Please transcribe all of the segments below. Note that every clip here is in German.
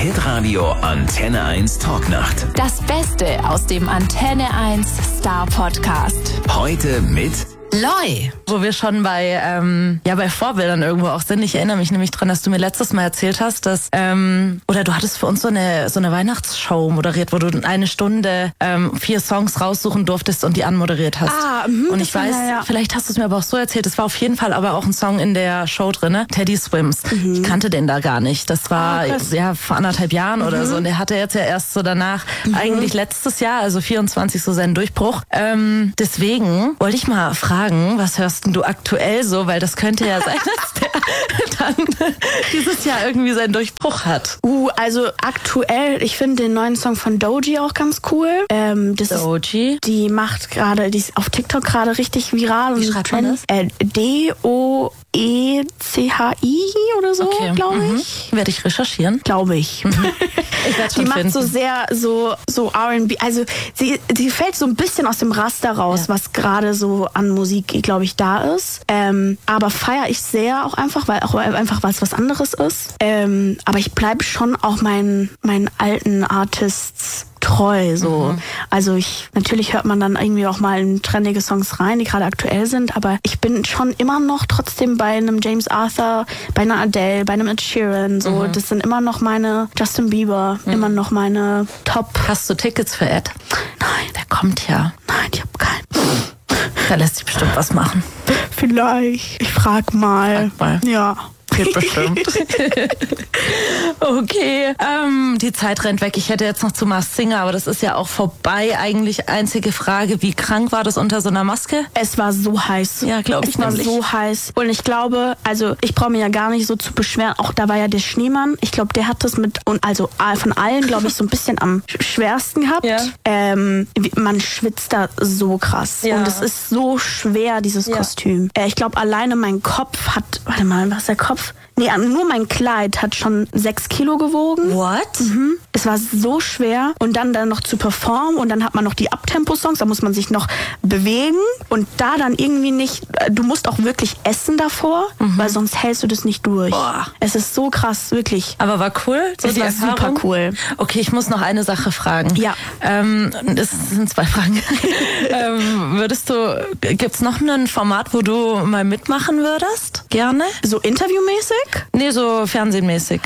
Hitradio Antenne 1 Talknacht. Das Beste aus dem Antenne 1 Star Podcast. Heute mit Loi. Wo wir schon bei Vorbildern irgendwo auch sind. Ich erinnere mich nämlich dran, dass du mir letztes Mal erzählt hast, dass oder du hattest für uns so eine Weihnachtsshow moderiert, wo du eine Stunde 4 Songs raussuchen durftest und die anmoderiert hast. Und ich weiß, vielleicht hast du es mir aber auch so erzählt, es war auf jeden Fall aber auch ein Song in der Show drin, Teddy Swims. Ich kannte den da gar nicht. Das war vor 1,5 Jahren oder so. Und der hatte jetzt ja erst so danach, eigentlich letztes Jahr, also 24, so seinen Durchbruch. Deswegen wollte ich mal fragen, was hörst denn du aktuell so? Weil das könnte ja sein, dass der dann dieses Jahr irgendwie seinen Durchbruch hat. Also aktuell, ich finde den neuen Song von Doji auch ganz cool. Doji? Die macht gerade, die ist auf TikTok gerade richtig viral. Wie schreibt man das? DOECHI oder so, glaube ich. Werde ich recherchieren. Glaube ich. Ich werde schon Die macht finden. so sehr so R&B. Also sie fällt so ein bisschen aus dem Raster raus, was gerade so an Musik, glaube ich, da ist. Aber feiere ich sehr auch einfach, weil es was anderes ist. Aber ich bleibe schon auch meinen alten Artists treu, so. Also natürlich hört man dann irgendwie auch mal in trendige Songs rein, die gerade aktuell sind, aber ich bin schon immer noch trotzdem bei einem James Arthur, bei einer Adele, bei einem Ed Sheeran, so. Das sind immer noch meine Justin Bieber, immer noch meine Top. Hast du Tickets für Ed? Nein. Der kommt ja. Nein, ich habe keinen. Da lässt sich bestimmt was machen. Vielleicht. Ich frag mal. Ja. Geht bestimmt. Okay, die Zeit rennt weg. Ich hätte jetzt noch zu Masked Singer, aber das ist ja auch vorbei. Eigentlich einzige Frage, wie krank war das unter so einer Maske? Es war so heiß. Ja, glaube ich. Es war so heiß. Und ich glaube, also ich brauche mich ja gar nicht so zu beschweren. Auch da war ja der Schneemann. Ich glaube, der hat das also von allen, glaube ich, so ein bisschen am schwersten gehabt. Ja. Man schwitzt da so krass. Ja. Und es ist so schwer, dieses Kostüm. Ich glaube, alleine mein Kopf hat, warte mal, was ist der Kopf? Nee, nur mein Kleid hat schon 6 Kilo gewogen. What? Es war so schwer. Und dann noch zu performen. Und dann hat man noch die Abtempo-Songs. Da muss man sich noch bewegen. Und da dann irgendwie nicht... Du musst auch wirklich essen davor. Weil sonst hältst du das nicht durch. Boah. Es ist so krass, wirklich. Aber war cool? Es war super cool. Okay, ich muss noch eine Sache fragen. Ja. Das sind 2 Fragen. Gibt's noch ein Format, wo du mal mitmachen würdest? Gerne? So interviewmäßig? Nee, so fernsehmäßig.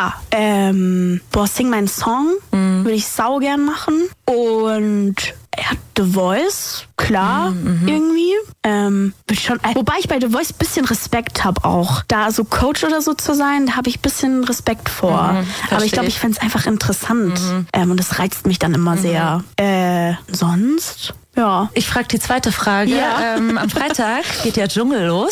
Sing meinen Song. Würde ich sau gern machen. Und The Voice, klar, irgendwie. Wobei ich bei The Voice ein bisschen Respekt habe auch. Da so Coach oder so zu sein, da habe ich ein bisschen Respekt vor. Aber ich glaube, ich fände es einfach interessant. Und das reizt mich dann immer sehr. Sonst... Ja. Ich frage die zweite Frage. Ja. Am Freitag geht ja Dschungel los.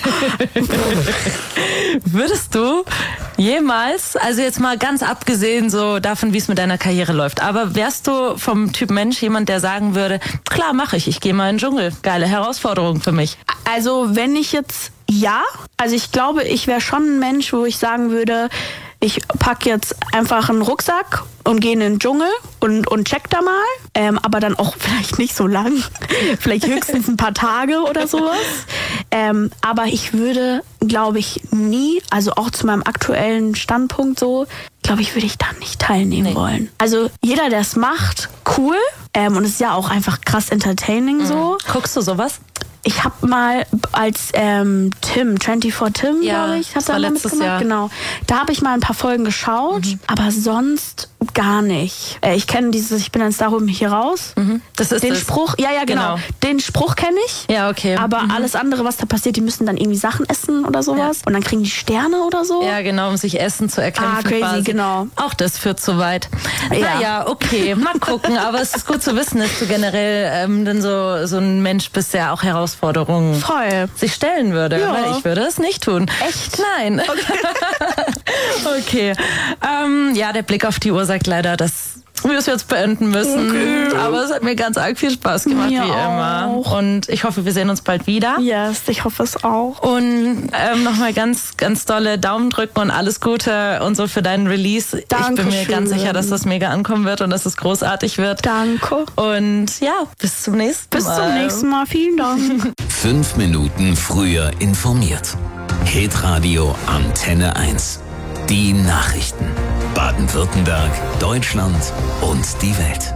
Würdest du jemals, also jetzt mal ganz abgesehen so davon, wie es mit deiner Karriere läuft, aber wärst du vom Typ Mensch jemand, der sagen würde, klar, mache ich gehe mal in den Dschungel. Geile Herausforderung für mich. Also wenn ich jetzt, also ich glaube, ich wäre schon ein Mensch, wo ich sagen würde, ich packe jetzt einfach einen Rucksack und gehe in den Dschungel und check da mal. Aber dann auch vielleicht nicht so lang. Vielleicht höchstens ein paar Tage oder sowas. Aber ich würde, glaube ich, nie, also auch zu meinem aktuellen Standpunkt so, glaube ich, würde ich da nicht teilnehmen wollen. Also jeder, der es macht, cool. Und es ist ja auch einfach krass entertaining so. Guckst du sowas? Ich habe mal als 24 Tim, glaube ich, hat das war da mal letztes mitgemacht. Jahr. Genau. Da habe ich mal ein paar Folgen geschaut, aber sonst gar nicht. Ich kenne dieses, ich bin dann darum hier raus. Das ist den das. Spruch, genau. Den Spruch kenne ich. Ja, okay. Aber alles andere, was da passiert, die müssen dann irgendwie Sachen essen oder sowas. Ja. Und dann kriegen die Sterne oder so. Ja, genau, um sich Essen zu erkämpfen. Crazy, quasi. Genau. Auch das führt zu weit. Ja. Naja, okay, mal gucken. Aber es ist gut zu wissen, dass du generell dann so ein Mensch bist, der auch Herausforderungen Voll. sich stellen würde. Ja. Weil ich würde es nicht tun. Echt? Nein. Okay. Der Blick auf die Uhr sagt leider, dass wir es jetzt beenden müssen. Okay. Aber es hat mir ganz arg viel Spaß gemacht, Mir wie immer. auch. Und ich hoffe, wir sehen uns bald wieder. Yes, ich hoffe es auch. Und nochmal ganz, ganz dolle Daumen drücken und alles Gute und so für deinen Release. Ich bin mir ganz sicher, dass das mega ankommen wird und dass es großartig wird. Danke. Und ja, bis zum nächsten Mal. Bis zum nächsten Mal. Vielen Dank. 5 Minuten früher informiert. Hitradio Antenne 1. Die Nachrichten. Baden-Württemberg, Deutschland und die Welt.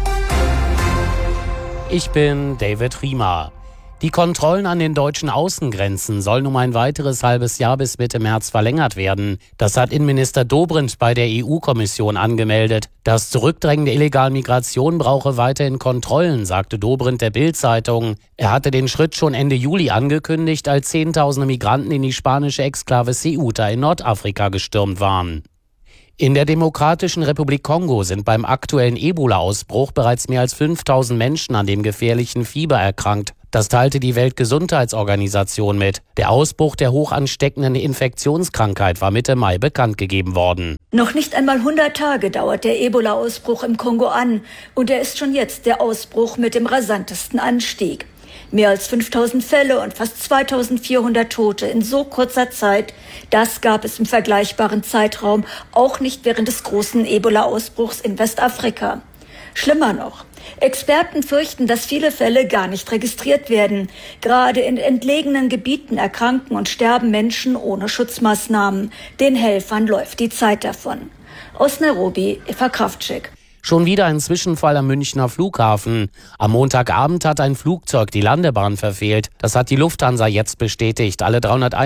Ich bin David Riemer. Die Kontrollen an den deutschen Außengrenzen sollen um ein weiteres halbes Jahr bis Mitte März verlängert werden. Das hat Innenminister Dobrindt bei der EU-Kommission angemeldet. Das Zurückdrängen der illegalen Migration brauche weiterhin Kontrollen, sagte Dobrindt der Bild-Zeitung. Er hatte den Schritt schon Ende Juli angekündigt, als Zehntausende Migranten in die spanische Exklave Ceuta in Nordafrika gestürmt waren. In der Demokratischen Republik Kongo sind beim aktuellen Ebola-Ausbruch bereits mehr als 5000 Menschen an dem gefährlichen Fieber erkrankt. Das teilte die Weltgesundheitsorganisation mit. Der Ausbruch der hochansteckenden Infektionskrankheit war Mitte Mai bekannt gegeben worden. Noch nicht einmal 100 Tage dauert der Ebola-Ausbruch im Kongo an und er ist schon jetzt der Ausbruch mit dem rasantesten Anstieg. Mehr als 5000 Fälle und fast 2400 Tote in so kurzer Zeit, das gab es im vergleichbaren Zeitraum auch nicht während des großen Ebola-Ausbruchs in Westafrika. Schlimmer noch, Experten fürchten, dass viele Fälle gar nicht registriert werden. Gerade in entlegenen Gebieten erkranken und sterben Menschen ohne Schutzmaßnahmen. Den Helfern läuft die Zeit davon. Aus Nairobi, Eva Kraftschick. Schon wieder ein Zwischenfall am Münchner Flughafen. Am Montagabend hat ein Flugzeug die Landebahn verfehlt. Das hat die Lufthansa jetzt bestätigt. Alle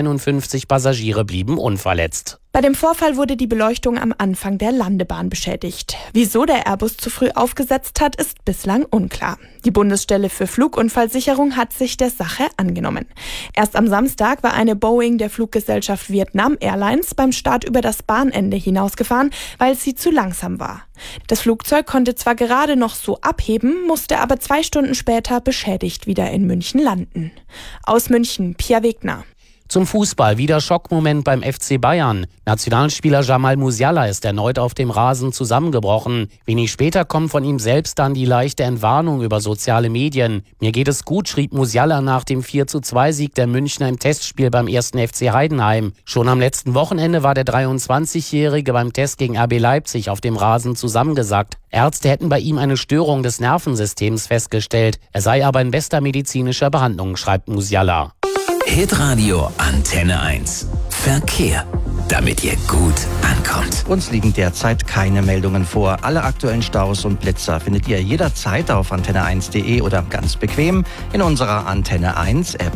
351 Passagiere blieben unverletzt. Bei dem Vorfall wurde die Beleuchtung am Anfang der Landebahn beschädigt. Wieso der Airbus zu früh aufgesetzt hat, ist bislang unklar. Die Bundesstelle für Flugunfallsicherung hat sich der Sache angenommen. Erst am Samstag war eine Boeing der Fluggesellschaft Vietnam Airlines beim Start über das Bahnende hinausgefahren, weil sie zu langsam war. Das Flugzeug konnte zwar gerade noch so abheben, musste aber 2 Stunden später beschädigt wieder in München landen. Aus München, Pia Wegner. Zum Fußball wieder Schockmoment beim FC Bayern. Nationalspieler Jamal Musiala ist erneut auf dem Rasen zusammengebrochen. Wenig später kommt von ihm selbst dann die leichte Entwarnung über soziale Medien. Mir geht es gut, schrieb Musiala nach dem 4:2-Sieg der Münchner im Testspiel beim 1. FC Heidenheim. Schon am letzten Wochenende war der 23-Jährige beim Test gegen RB Leipzig auf dem Rasen zusammengesackt. Ärzte hätten bei ihm eine Störung des Nervensystems festgestellt. Er sei aber in bester medizinischer Behandlung, schreibt Musiala. Hitradio Antenne 1. Verkehr. Damit ihr gut ankommt. Uns liegen derzeit keine Meldungen vor. Alle aktuellen Staus und Blitzer findet ihr jederzeit auf antenne1.de oder ganz bequem in unserer Antenne 1 App.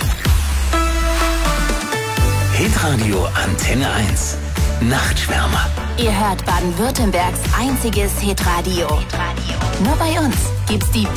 Hitradio Antenne 1. Nachtschwärmer. Ihr hört Baden-Württembergs einziges Hitradio. Nur bei uns gibt's die